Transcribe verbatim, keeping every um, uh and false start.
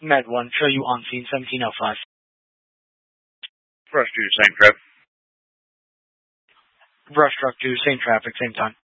Med one, show you on scene seventeen oh five. Rush two, same trip. Rush truck two, same traffic, same time.